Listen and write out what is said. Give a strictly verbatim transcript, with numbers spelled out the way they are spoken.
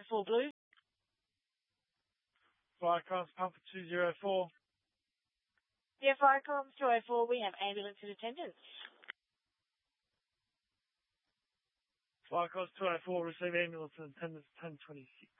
four Blue. Firecross Papa two zero four. Yeah, Firecross two oh four, we have ambulance in attendance. Firecross two oh four, receive ambulance in attendance ten twenty-six.